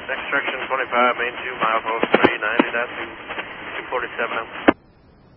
Next direction 25, main 2 miles, 390, that's 247 now.